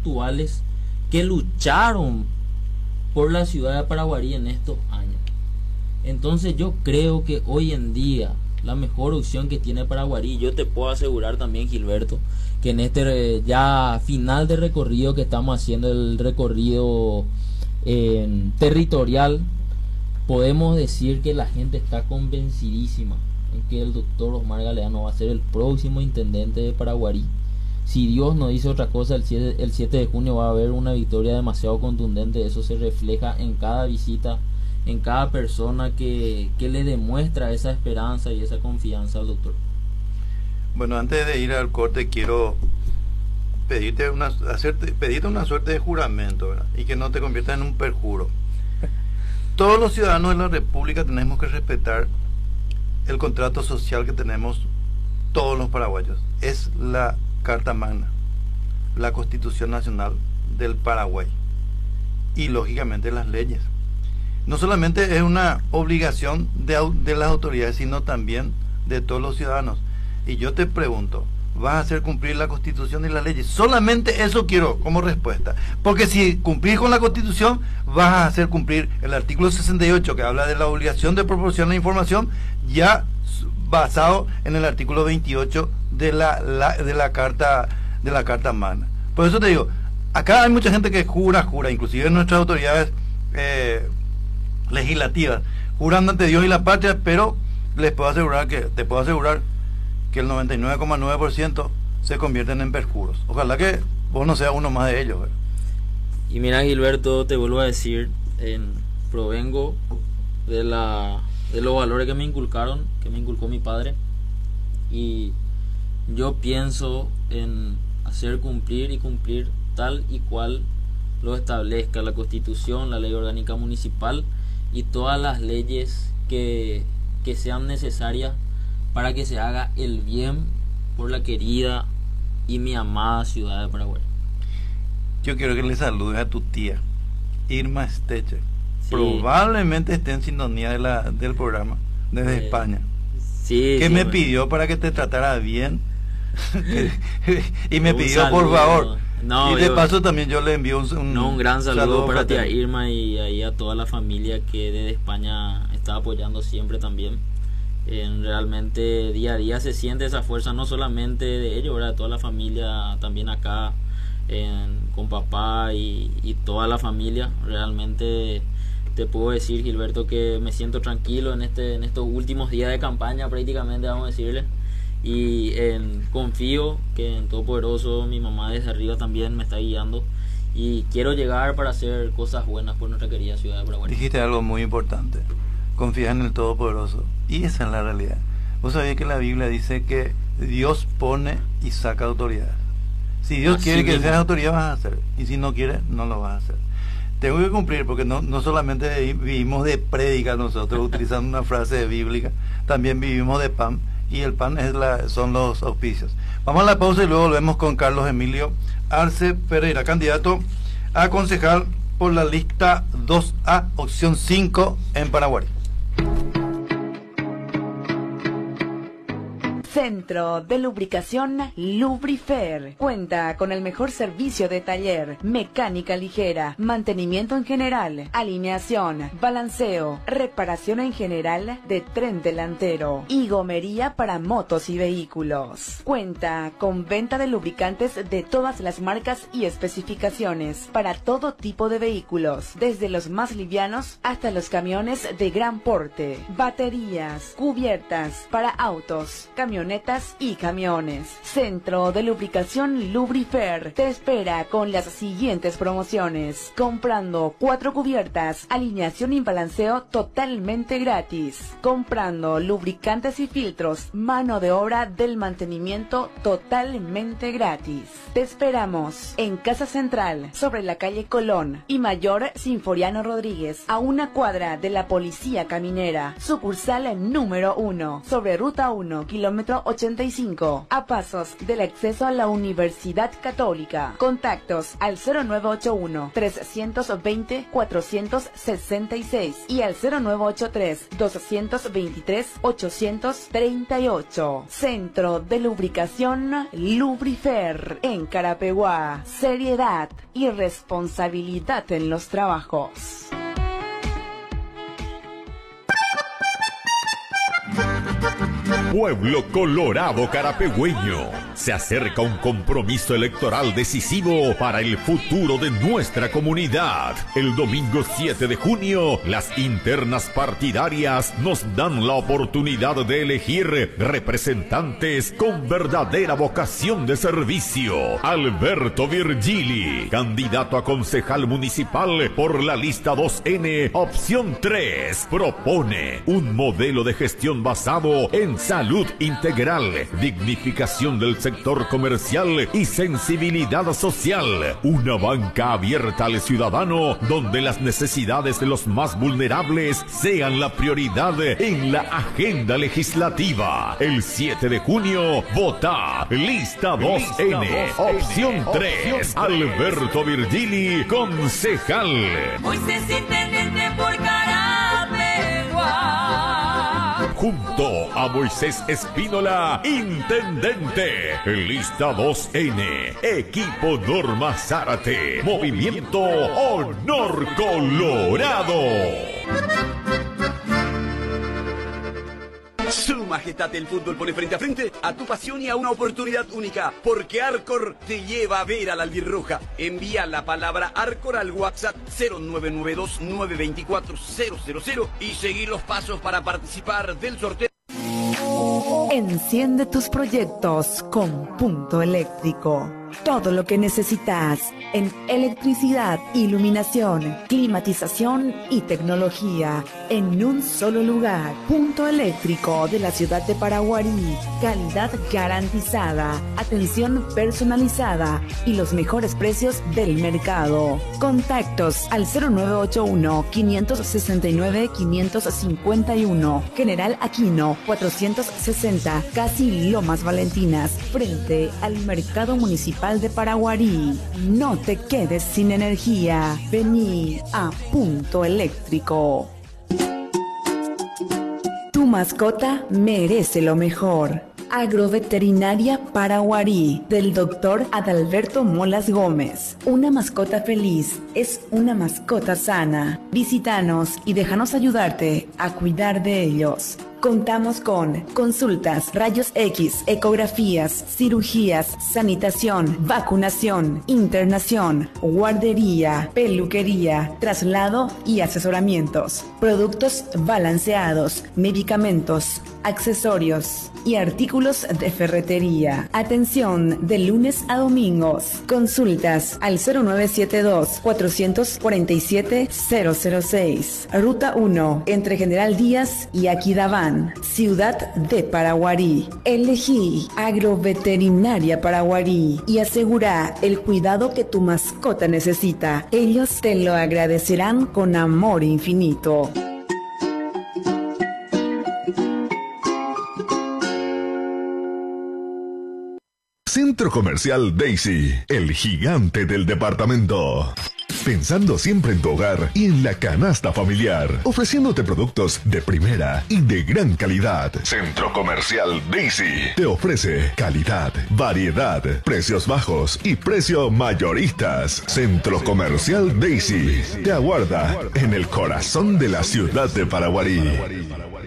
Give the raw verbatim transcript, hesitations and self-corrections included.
intelectuales que lucharon por la ciudad de Paraguarí en estos años. Entonces yo creo que hoy en día la mejor opción que tiene Paraguarí, yo te puedo asegurar también, Gilberto, que en este ya final de recorrido que estamos haciendo, el recorrido eh, territorial, podemos decir que la gente está convencidísima en que el doctor Osmar Galeano va a ser el próximo intendente de Paraguarí. Si Dios no dice otra cosa, el siete, el siete de junio va a haber una victoria demasiado contundente. Eso se refleja en cada visita, en cada persona que, que le demuestra esa esperanza y esa confianza al doctor. Bueno, antes de ir al corte quiero pedirte una, hacerte, pedirte una suerte de juramento, ¿verdad? Y que no te conviertas en un perjuro. Todos los ciudadanos de la República tenemos que respetar el contrato social que tenemos todos los paraguayos. Es la Carta Magna, la Constitución Nacional del Paraguay y lógicamente las leyes. No solamente es una obligación de, de las autoridades, sino también de todos los ciudadanos. Y yo te pregunto, ¿vas a hacer cumplir la Constitución y las leyes? Solamente eso quiero como respuesta. Porque si cumplís con la Constitución, vas a hacer cumplir el artículo sesenta y ocho, que habla de la obligación de proporcionar información, ya basado en el artículo veintiocho de la, la, de la Carta de la Carta Magna. Por eso te digo, acá hay mucha gente que jura, jura, inclusive nuestras autoridades eh, legislativas, juran ante Dios y la patria, pero les puedo asegurar que, te puedo asegurar que el noventa y nueve coma nueve por ciento se convierten en perjuros. Ojalá que vos no seas uno más de ellos, ¿verdad? Y mira, Gilberto, te vuelvo a decir, en, provengo de la de los valores que me inculcaron, que me inculcó mi padre, y yo pienso en hacer cumplir y cumplir tal y cual lo establezca la Constitución, la Ley Orgánica Municipal y todas las leyes que, que sean necesarias para que se haga el bien por la querida y mi amada ciudad de Paraguay. Yo quiero que le saludes a tu tía, Irma Stecher. Sí. Probablemente esté en sintonía de la, del programa desde eh, España. Sí, que sí, me bueno. pidió para que te tratara bien. Y me un pidió saludo. Por favor. No, y de yo, paso también yo le envío un, un, no, un gran saludo, saludo para tía fraterno. Irma y ahí a toda la familia que desde España está apoyando siempre también. En realmente día a día se siente esa fuerza, no solamente de ellos, ¿verdad? De toda la familia también acá, en, con papá y, y toda la familia. Realmente te puedo decir, Gilberto, que me siento tranquilo en este en estos últimos días de campaña, prácticamente, vamos a decirle, y en, confío que en Todopoderoso, mi mamá desde arriba también me está guiando, y quiero llegar para hacer cosas buenas por nuestra querida ciudad de Paraguay. Dijiste algo muy importante: confías en el Todopoderoso, y esa es la realidad. Vos sabés que la Biblia dice que Dios pone y saca autoridades. Si Dios Así quiere que mismo. seas autoridad, vas a hacer, y si no quiere, no lo vas a hacer. Tengo que cumplir, porque no, no solamente vivimos de prédica nosotros, utilizando una frase bíblica, también vivimos de pan, y el pan es la, son los auspicios. Vamos a la pausa y luego volvemos con Carlos Emilio Arce Pereira, candidato a concejal por la lista dos A, opción cinco en Paraguay. Centro de Lubricación Lubrifer cuenta con el mejor servicio de taller, mecánica ligera, mantenimiento en general, alineación, balanceo, reparación en general de tren delantero y gomería para motos y vehículos. Cuenta con venta de lubricantes de todas las marcas y especificaciones para todo tipo de vehículos, desde los más livianos hasta los camiones de gran porte, baterías, cubiertas para autos, camionetas y camiones. Centro de Lubricación Lubrifer te espera con las siguientes promociones: comprando cuatro cubiertas, alineación y balanceo totalmente gratis; comprando lubricantes y filtros, mano de obra del mantenimiento totalmente gratis. Te esperamos en Casa Central, sobre la calle Colón y Mayor Sinforiano Rodríguez, a una cuadra de la Policía Caminera, sucursal número uno, sobre Ruta uno, kilómetro cero ochenta y cinco, a pasos del acceso a la Universidad Católica. Contactos al cero nueve ocho uno, trescientos veinte, cuatrocientos sesenta y seis y al cero nueve ocho tres, doscientos veintitrés, ochocientos treinta y ocho. Centro de Lubricación Lubrifer en Carapeguá. Seriedad y responsabilidad en los trabajos. Pueblo Colorado Carapegüeño, se acerca un compromiso electoral decisivo para el futuro de nuestra comunidad. El domingo siete de junio, las internas partidarias nos dan la oportunidad de elegir representantes con verdadera vocación de servicio. Alberto Virgili, candidato a concejal municipal por la lista dos ene, opción tres, propone un modelo de gestión basado en salud integral, dignificación del sector comercial y sensibilidad social. Una banca abierta al ciudadano donde las necesidades de los más vulnerables sean la prioridad en la agenda legislativa. El siete de junio, vota lista dos ene, opción tres, Alberto Virgili, concejal. Moisés intendente por Carapeguá. Junto a Moisés Espínola, intendente. Lista dos ene, equipo Norma Zárate, Movimiento Honor Colorado. Su Majestad, el fútbol pone frente a frente a tu pasión y a una oportunidad única, porque Arcor te lleva a ver a la albirroja. Envía la palabra Arcor al WhatsApp cero nueve nueve dos, nueve dos cuatro, cero cero cero y seguir los pasos para participar del sorteo. Enciende tus proyectos con Punto Eléctrico. Todo lo que necesitas en electricidad, iluminación, climatización y tecnología en un solo lugar. Punto Eléctrico de la ciudad de Paraguarí. Calidad garantizada, atención personalizada y los mejores precios del mercado. Contactos al cero nueve ocho uno, cinco seis nueve, cinco cinco uno. General Aquino cuatrocientos sesenta, casi Lomas Valentinas, frente al Mercado Municipal de Paraguarí. No te quedes sin energía. Vení a Punto Eléctrico. Tu mascota merece lo mejor. Agroveterinaria Paraguarí, del doctor Adalberto Molas Gómez. Una mascota feliz es una mascota sana. Visítanos y déjanos ayudarte a cuidar de ellos. Contamos con consultas, rayos X, ecografías, cirugías, sanitación, vacunación, internación, guardería, peluquería, traslado y asesoramientos, productos balanceados, medicamentos, accesorios y artículos de ferretería. Atención de lunes a domingos. Consultas al cero nueve siete dos, cuatro cuatro siete, cero cero seis. Ruta uno, entre General Díaz y Aquidabán. Ciudad de Paraguarí. Elegí Agroveterinaria Paraguarí y asegura el cuidado que tu mascota necesita. Ellos te lo agradecerán con amor infinito. Centro Comercial Daisy, el gigante del departamento. Pensando siempre en tu hogar y en la canasta familiar, ofreciéndote productos de primera y de gran calidad. Centro Comercial Daisy te ofrece calidad, variedad, precios bajos y precios mayoristas. Centro Comercial Daisy te aguarda en el corazón de la ciudad de Paraguarí.